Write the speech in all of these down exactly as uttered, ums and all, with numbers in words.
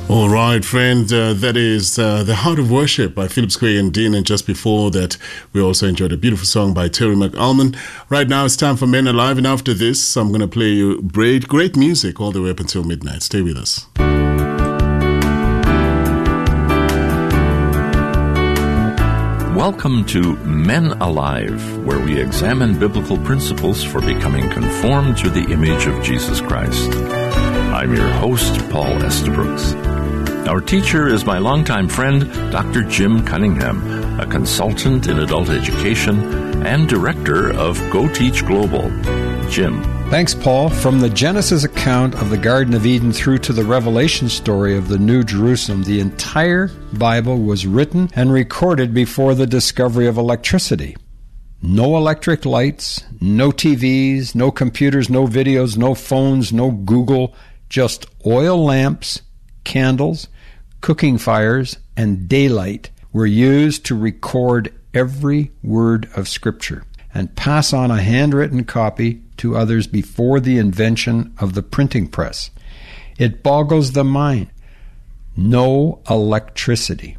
All right, friend, uh, that is uh, The Heart of Worship by Philip Square and Dean. And just before that, we also enjoyed a beautiful song by Terry McAlmon. Right now, it's time for Men Alive. And after this, I'm going to play you great, great music all the way up until midnight. Stay with us. Welcome to Men Alive, where we examine biblical principles for becoming conformed to the image of Jesus Christ. I'm your host, Paul Estabrooks. Our teacher is my longtime friend, Doctor Jim Cunningham, a consultant in adult education and director of Go Teach Global. Jim. Thanks, Paul. From the Genesis account of the Garden of Eden through to the Revelation story of the New Jerusalem, the entire Bible was written and recorded before the discovery of electricity. No electric lights, no T Vs, no computers, no videos, no phones, no Google, just oil lamps, candles, cooking fires, and daylight were used to record every word of Scripture and pass on a handwritten copy to others before the invention of the printing press. It boggles the mind. No electricity.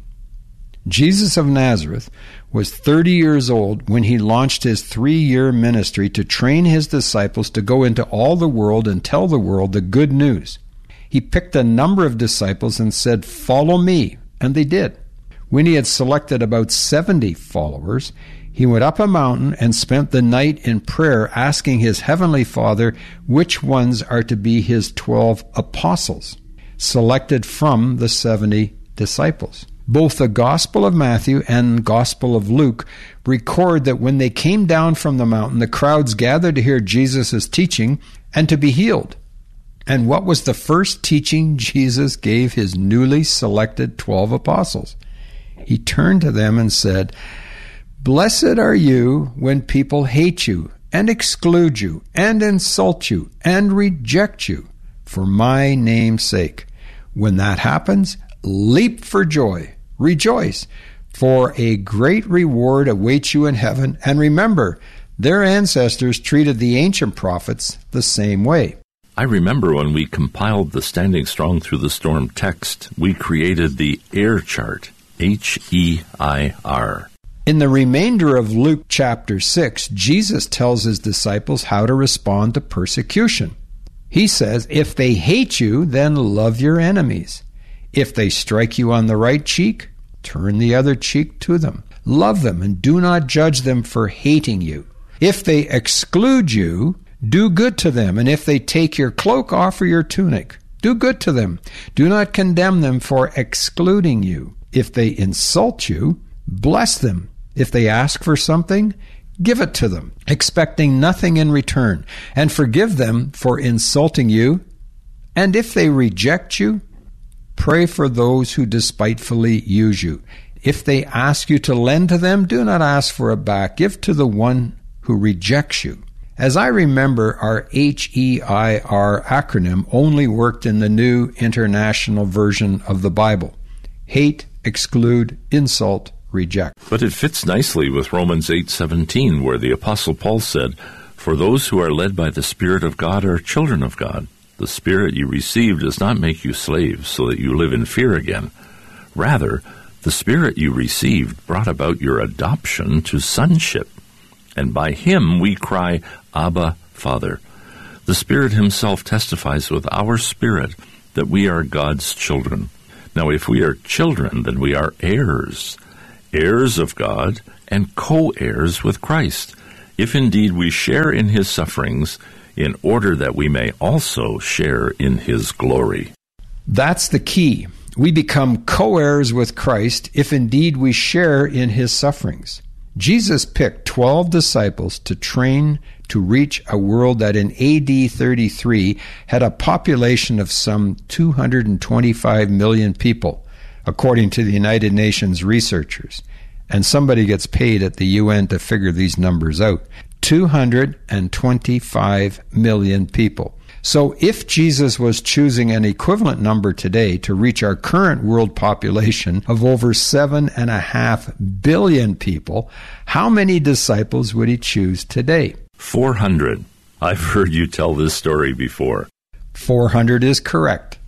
Jesus of Nazareth was thirty years old when he launched his three-year ministry to train his disciples to go into all the world and tell the world the good news. He picked a number of disciples and said, "Follow me," and they did. When he had selected about seventy followers, he went up a mountain and spent the night in prayer, asking his heavenly Father which ones are to be his twelve apostles, selected from the seventy disciples. Both the Gospel of Matthew and Gospel of Luke record that when they came down from the mountain, the crowds gathered to hear Jesus' teaching and to be healed. And what was the first teaching Jesus gave his newly selected twelve apostles? He turned to them and said, "Blessed are you when people hate you and exclude you and insult you and reject you for my name's sake. When that happens, leap for joy. Rejoice, for a great reward awaits you in heaven. And remember, their ancestors treated the ancient prophets the same way." I remember when we compiled the Standing Strong Through the Storm text, we created the EIR chart, H E I R. In the remainder of Luke chapter six, Jesus tells his disciples how to respond to persecution. He says, "If they hate you, then love your enemies. If they strike you on the right cheek, turn the other cheek to them. Love them and do not judge them for hating you. If they exclude you, do good to them. And if they take your cloak, offer your tunic. Do good to them. Do not condemn them for excluding you. If they insult you, bless them. If they ask for something, give it to them, expecting nothing in return. And forgive them for insulting you. And if they reject you, pray for those who despitefully use you. If they ask you to lend to them, do not ask for it back. Give to the one who rejects you." As I remember, our H E I R acronym only worked in the New International Version of the Bible. Hate, exclude, insult, reject. But it fits nicely with Romans eight seventeen, where the Apostle Paul said, "For those who are led by the Spirit of God are children of God. The Spirit you received does not make you slaves so that you live in fear again. Rather, the Spirit you received brought about your adoption to sonship. And by him we cry, Abba, Father. The Spirit himself testifies with our spirit that we are God's children. Now if we are children, then we are heirs, heirs of God and co-heirs with Christ, if indeed we share in his sufferings, in order that we may also share in his glory." That's the key. We become co-heirs with Christ if indeed we share in his sufferings. Jesus picked twelve disciples to train to reach a world that in A D thirty-three had a population of some two hundred twenty-five million people, according to the United Nations researchers. And somebody gets paid at the U N to figure these numbers out. two hundred twenty-five million people. So if Jesus was choosing an equivalent number today to reach our current world population of over seven and a half billion people, how many disciples would he choose today? four hundred. I've heard you tell this story before. four hundred is correct.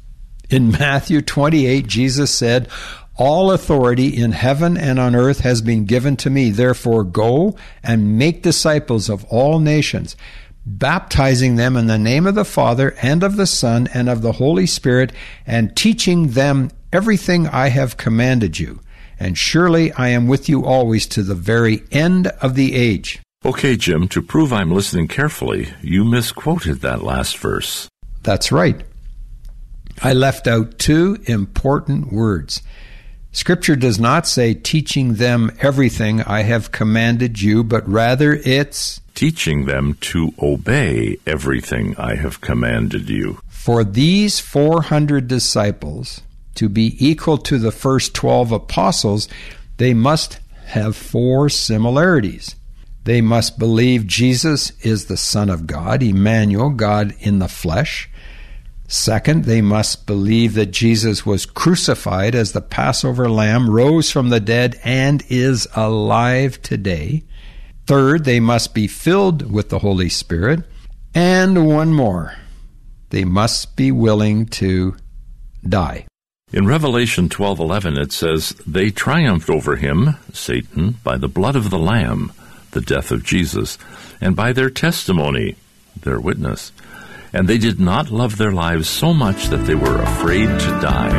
In Matthew twenty-eight, Jesus said, "All authority in heaven and on earth has been given to me. Therefore go and make disciples of all nations, baptizing them in the name of the Father and of the Son and of the Holy Spirit, and teaching them everything I have commanded you. And surely I am with you always to the very end of the age." Okay, Jim, to prove I'm listening carefully, you misquoted that last verse. That's right. I left out two important words. Scripture does not say teaching them everything I have commanded you, but rather it's teaching them to obey everything I have commanded you. For these four hundred disciples to be equal to the first twelve apostles, they must have four similarities. They must believe Jesus is the Son of God, Emmanuel, God in the flesh. Second, they must believe that Jesus was crucified as the Passover lamb, rose from the dead, and is alive today. Third, they must be filled with the Holy Spirit. And one more, they must be willing to die. In Revelation twelve eleven, it says, "They triumphed over him," Satan, "by the blood of the Lamb," the death of Jesus, "and by their testimony," their witness. "And they did not love their lives so much that they were afraid to die."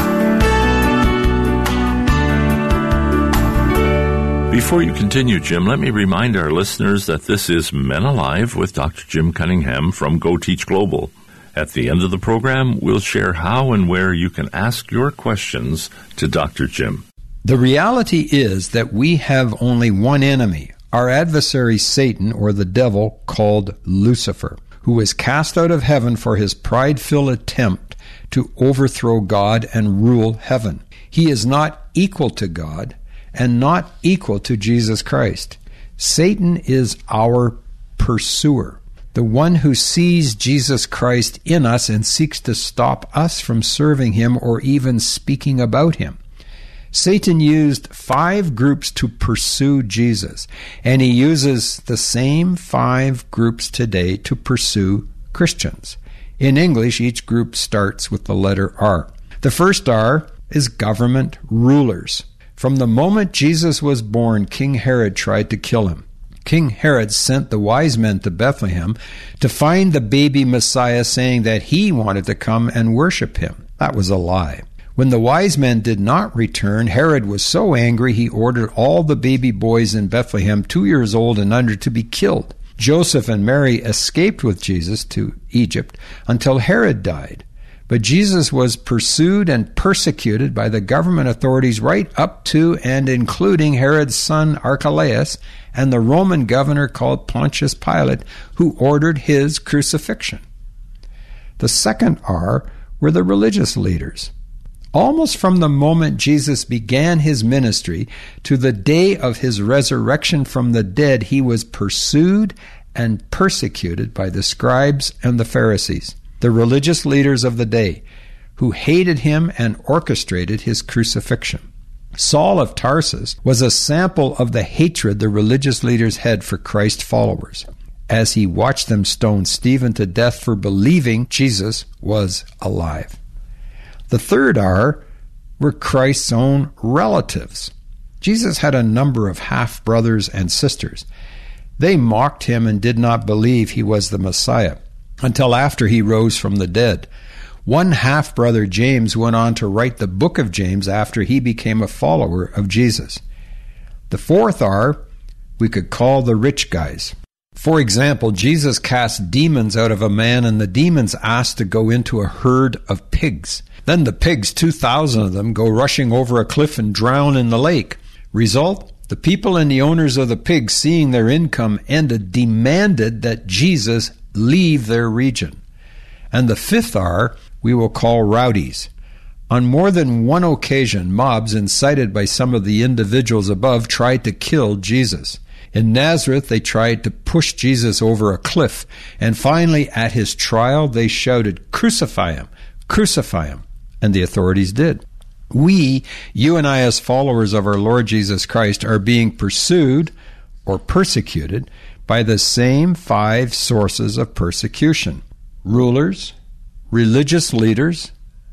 Before you continue, Jim, let me remind our listeners that this is Men Alive with Doctor Jim Cunningham from Go Teach Global. At the end of the program, we'll share how and where you can ask your questions to Doctor Jim. The reality is that we have only one enemy, our adversary Satan, or the devil, called Lucifer, who was cast out of heaven for his pride-filled attempt to overthrow God and rule heaven. He is not equal to God and not equal to Jesus Christ. Satan is our pursuer, the one who sees Jesus Christ in us and seeks to stop us from serving him or even speaking about him. Satan used five groups to pursue Jesus, and he uses the same five groups today to pursue Christians. In English, each group starts with the letter R. The first R is government rulers. From the moment Jesus was born, King Herod tried to kill him. King Herod sent the wise men to Bethlehem to find the baby Messiah, saying that he wanted to come and worship him. That was a lie. When the wise men did not return, Herod was so angry he ordered all the baby boys in Bethlehem, two years old and under, to be killed. Joseph and Mary escaped with Jesus to Egypt until Herod died. But Jesus was pursued and persecuted by the government authorities right up to and including Herod's son Archelaus and the Roman governor called Pontius Pilate, who ordered his crucifixion. The second R were the religious leaders. Almost from the moment Jesus began his ministry to the day of his resurrection from the dead, he was pursued and persecuted by the scribes and the Pharisees, the religious leaders of the day, who hated him and orchestrated his crucifixion. Saul of Tarsus was a sample of the hatred the religious leaders had for Christ's followers, as he watched them stone Stephen to death for believing Jesus was alive. The third R were Christ's own relatives. Jesus had a number of half-brothers and sisters. They mocked him and did not believe he was the Messiah until after he rose from the dead. One half-brother, James, went on to write the book of James after he became a follower of Jesus. The fourth R we could call the rich guys. For example, Jesus cast demons out of a man, and the demons asked to go into a herd of pigs. Then the pigs, two thousand of them, go rushing over a cliff and drown in the lake. Result, the people and the owners of the pigs, seeing their income ended, demanded that Jesus leave their region. And the fifth R we will call rowdies. On more than one occasion, mobs, incited by some of the individuals above, tried to kill Jesus. In Nazareth, they tried to push Jesus over a cliff, and finally, at his trial, they shouted, "Crucify him! Crucify him!" And the authorities did. We, you and I as followers of our Lord Jesus Christ, are being pursued or persecuted by the same five sources of persecution: rulers, religious leaders,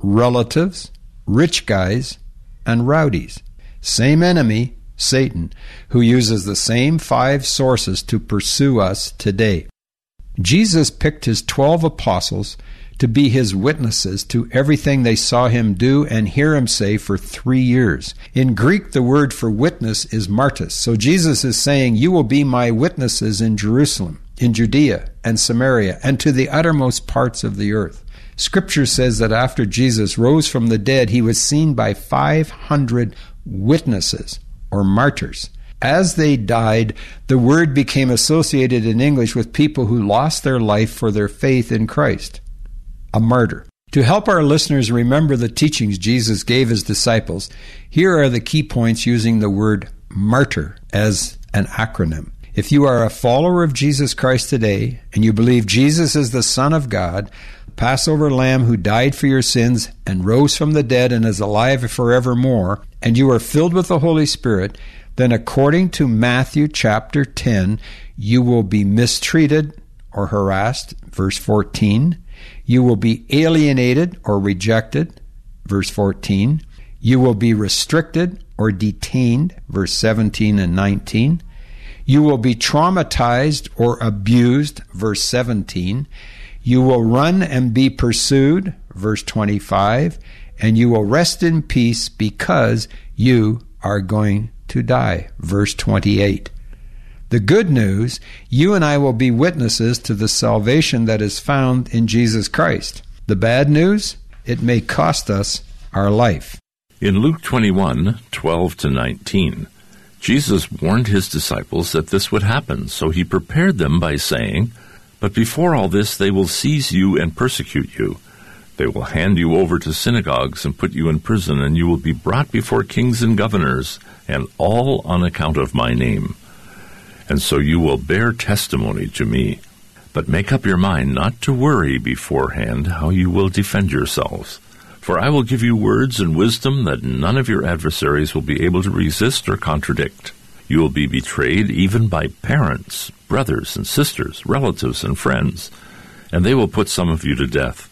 relatives, rich guys, and rowdies. Same enemy, Satan, who uses the same five sources to pursue us today. Jesus picked his twelve apostles to be his witnesses to everything they saw him do and hear him say for three years. In Greek, the word for witness is martys. So Jesus is saying, you will be my witnesses in Jerusalem, in Judea and Samaria, and to the uttermost parts of the earth. Scripture says that after Jesus rose from the dead, he was seen by five hundred witnesses, or martyrs. As they died, the word became associated in English with people who lost their life for their faith in Christ. A martyr. To help our listeners remember the teachings Jesus gave his disciples, here are the key points using the word martyr as an acronym. If you are a follower of Jesus Christ today, and you believe Jesus is the Son of God, Passover Lamb who died for your sins and rose from the dead and is alive forevermore, and you are filled with the Holy Spirit, then according to Matthew chapter ten, you will be mistreated or harassed, verse fourteen. You will be alienated or rejected, verse fourteen. You will be restricted or detained, verse seventeen and nineteen. You will be traumatized or abused, verse seventeen. You will run and be pursued, verse twenty-five. And you will rest in peace because you are going to die, verse twenty-eight. The good news, you and I will be witnesses to the salvation that is found in Jesus Christ. The bad news, it may cost us our life. In Luke twenty-one, twelve to nineteen, Jesus warned his disciples that this would happen, so he prepared them by saying, "But before all this they will seize you and persecute you. They will hand you over to synagogues and put you in prison, and you will be brought before kings and governors, and all on account of my name. And so you will bear testimony to me. But make up your mind not to worry beforehand how you will defend yourselves. For I will give you words and wisdom that none of your adversaries will be able to resist or contradict. You will be betrayed even by parents, brothers and sisters, relatives and friends, and they will put some of you to death.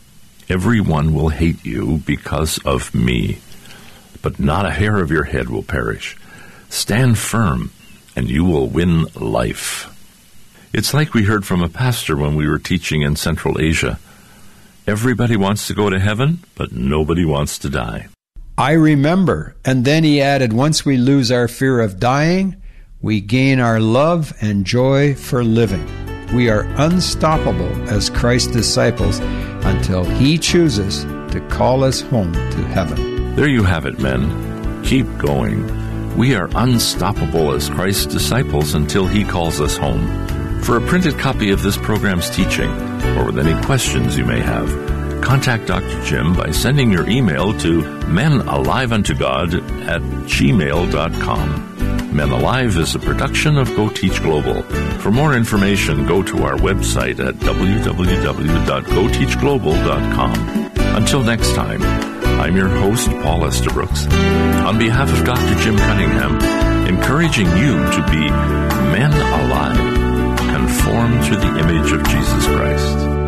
Everyone will hate you because of me, but not a hair of your head will perish. Stand firm, and you will win life." It's like we heard from a pastor when we were teaching in Central Asia. Everybody wants to go to heaven, but nobody wants to die. I remember. And then he added, once we lose our fear of dying, we gain our love and joy for living. We are unstoppable as Christ's disciples until he chooses to call us home to heaven. There you have it, men. Keep going. We are unstoppable as Christ's disciples until he calls us home. For a printed copy of this program's teaching, or with any questions you may have, contact Doctor Jim by sending your email to menaliveuntogod at gmail dot com. Men Alive is a production of Go Teach Global. For more information, go to our website at w w w dot go teach global dot com. Until next time, I'm your host, Paul Estabrooks. On behalf of Doctor Jim Cunningham, encouraging you to be men alive, conformed to the image of Jesus Christ.